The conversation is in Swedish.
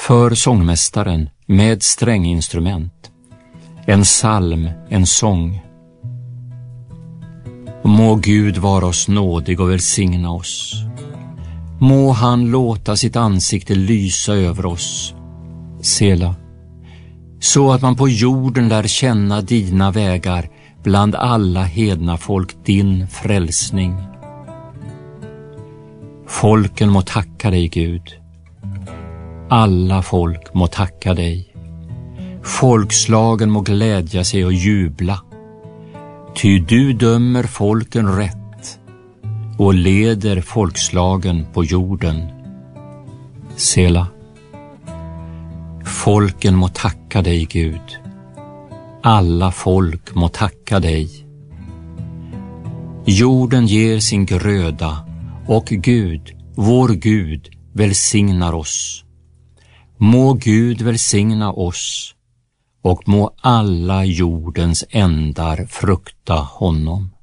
För sångmästaren med stränginstrument, en psalm, en sång. Må Gud vara oss nådig och välsigna oss. Må han låta sitt ansikte lysa över oss, Sela, så att man på jorden lär känna dina vägar, bland alla hedna folk din frälsning. Folken må tacka dig, Gud. Alla folk må tacka dig. Folkslagen må glädja sig och jubla. Ty du dömer folken rätt och leder folkslagen på jorden. Sela. Folken må tacka dig, Gud. Alla folk må tacka dig. Jorden ger sin gröda och Gud, vår Gud, välsignar oss. Må Gud välsigna oss och må alla jordens ändar frukta honom.